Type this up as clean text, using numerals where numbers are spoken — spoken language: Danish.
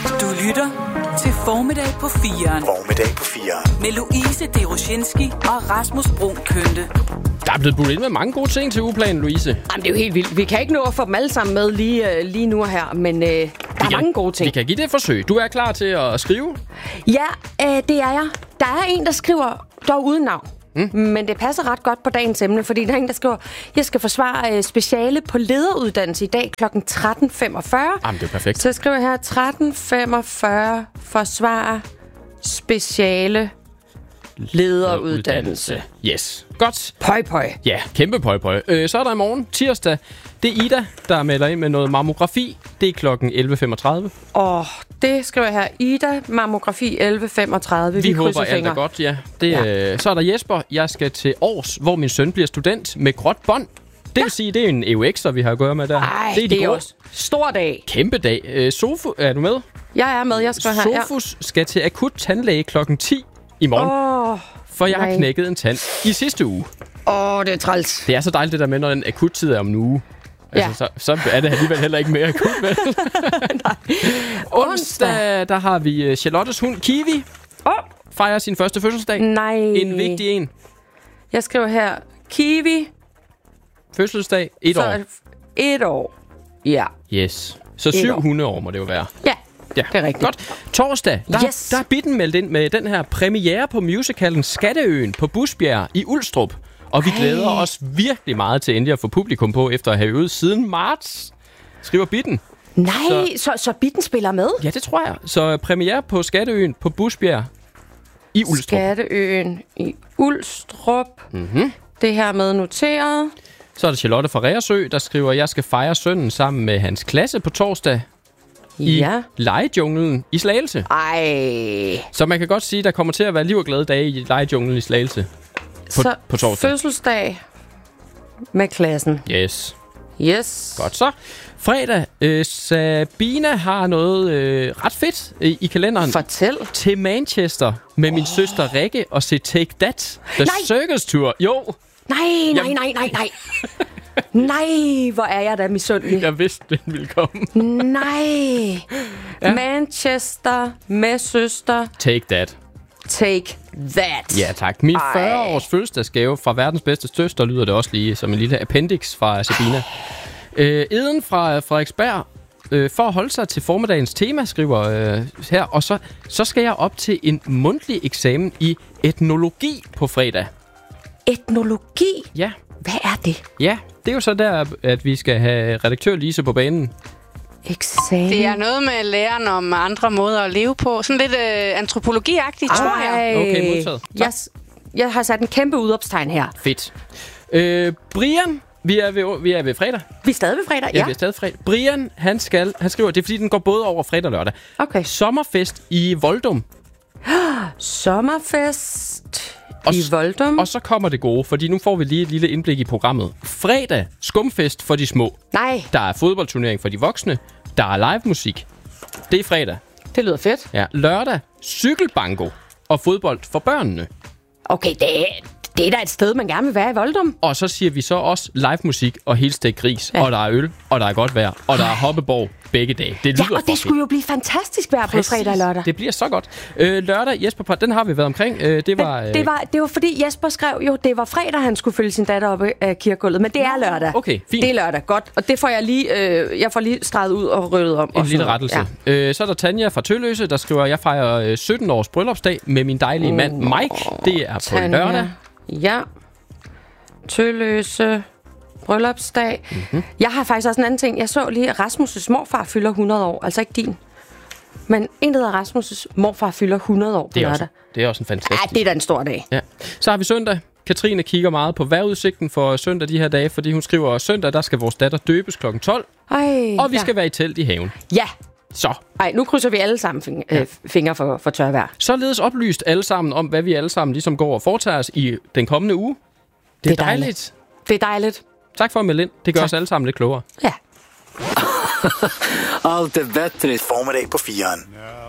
Du lytter til Formiddag på 4'eren. Formiddag på 4'eren. Med Louise Deroshinski og Rasmus Bruun Kønte. Der er blevet budt ind med mange gode ting til ugeplanen, Louise. Jamen, det er jo helt vildt. Vi kan ikke nå at få dem alle sammen med lige nu og her, men der er mange gode ting. Vi kan give det et forsøg. Du er klar til at skrive? Ja, det er jeg. Der er en, der skriver dog uden navn. Men det passer ret godt på dagens emne, fordi der er en, der skriver, jeg skal forsvare speciale på lederuddannelse i dag kl. 13.45. Jamen, det er perfekt. Så jeg skriver her 13.45 forsvare speciale lederuddannelse. Yes. Godt. Pøj, pøj. Ja, kæmpe pøj. Så er der i morgen, tirsdag. Det er Ida, der melder ind med noget mammografi. Det er klokken 11.35. Det skriver jeg her. Ida, mammografi 11.35. Vi håber alt er godt, ja. Så er der Jesper. Jeg skal til Aars, hvor min søn bliver student med gråt bånd. Det vil sige, det er en EUX'er, vi har at gøre med der. Ej, det er også stor dag. Kæmpe dag. Sofus, er du med? Jeg er med, jeg skriver her. Sofus skal til akut tandlæge klokken 10 i morgen. For jeg har knækket en tand i sidste uge. Det er træls. Det er så dejligt det der med, når en akuttid er om en uge. Altså, så er det alligevel heller ikke mere akut, vel? Onsdag, der har vi Charlottes hund Kiwi. Fejrer sin første fødselsdag. Nej. En vigtig en. Jeg skriver her, Kiwi. Fødselsdag, 1 år. 1 år. Ja. Yes. Så 7 hundeår må det jo være. Ja, det er rigtigt. Godt. Torsdag, der er Bitten meldt ind med den her premiere på musicalen Skatteøen på Busbjerg i Ulstrup. Og vi glæder os virkelig meget til endelig at få publikum på, efter at have øvet siden marts, skriver Bitten. Nej, så Bitten spiller med? Ja, det tror jeg. Så premiere på Skatteøen på Busbjerg i Ulstrup. Skatteøen i Ulstrup. Det her med noteret. Så er der Charlotte fra Reersø, der skriver, jeg skal fejre sønnen sammen med hans klasse på torsdag i legejunglen i Slagelse. Ej. Så man kan godt sige, at der kommer til at være liv og glade dage i legejunglen i Slagelse på torsdag. Fødselsdag med klassen. Yes. Godt så. Fredag, Sabina har noget ret fedt i kalenderen. Fortæl. Til Manchester med min søster Rikke og se Take That. The Circus Tour. Jo. Nej. Nej, hvor er jeg da misundelig. Jeg vidste, den ville komme. Nej. Ja. Manchester med søster. Take That. Ja, tak. Min 40-års fødselsdagsgave fra verdens bedste søster lyder det også lige som en lille appendix fra Sabina. Eden fra Frederiksberg, for at holde sig til formiddagens tema, skriver her, og så skal jeg op til en mundtlig eksamen i etnologi på fredag. Etnologi? Ja. Hvad er det? Ja, det er jo så der, at vi skal have redaktør Lise på banen. Eksamen? Det er noget med læren om andre måder at leve på. Sådan lidt antropologiagtigt, tror jeg. Okay, modtaget. Jeg har sat en kæmpe udopstegn her. Fedt. Brian, vi er ved fredag. Vi er stadig ved fredag, ja. Vi er stadig fredag. Brian, han skriver, det er fordi, den går både over fredag og lørdag. Okay. Sommerfest i Voldum. Sommerfest i Voldum. Og så kommer det gode, fordi nu får vi lige et lille indblik i programmet. Fredag, skumfest for de små. Nej. Der er fodboldturnering for de voksne. Der er live musik. Det er fredag. Det lyder fedt. Ja, lørdag, cykelbango og fodbold for børnene. Okay, det er da et sted, man gerne vil være i Voldum. Og så siger vi så også live musik og helstegt gris. Ja. Og der er øl, og der er godt vejr, og der er hoppeborg begge dage. Det lyder og det skulle jo blive fantastisk vejr på fredag og lørdag. Det bliver så godt. Lørdag, Jesper, den har vi været omkring. Det var fordi Jesper skrev jo, det var fredag, han skulle følge sin datter op af kirkegulvet. Men det er lørdag. Okay, fint. Det er lørdag, godt. Og det får jeg lige, jeg får lige streget ud og ryddet om. En lille rettelse. Ja. Så er der Tanja fra Tølløse, der skriver, jeg fejrer 17 års bryllupsdag med min dejlige mand Mike. Det er på lørdag. Ja. Tølløse bryllupsdag. Jeg har faktisk også en anden ting. Jeg så lige, at Rasmus' morfar fylder 100 år. Altså ikke din. Men en, der hedder Rasmus' morfar fylder 100 år på lørdag. Det er også en fantastisk. Ja, det er da en stor dag. Ja. Så har vi søndag. Katrine kigger meget på vejrudsigten for søndag de her dage, fordi hun skriver, at søndag, der skal vores datter døbes kl. 12. Og vi skal være i telt i haven. Ja. Så. Ej, nu krydser vi alle sammen fingre for tørvejr. Således oplyst alle sammen om, hvad vi alle sammen ligesom går og foretager os i den kommende uge. Det er dejligt. Det er dejligt. Tak for at melde ind. Det gør os alle sammen lidt klogere. Ja. Allt är bättre. Formiddag på 4'eren.